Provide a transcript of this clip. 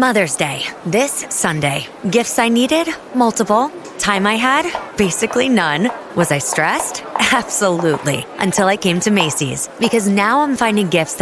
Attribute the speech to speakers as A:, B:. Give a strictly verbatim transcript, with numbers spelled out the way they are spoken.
A: Mother's Day, this Sunday. Gifts I needed? Multiple. Time I had? Basically none. Was I stressed? Absolutely. Until I came to Macy's. Because now I'm finding gifts that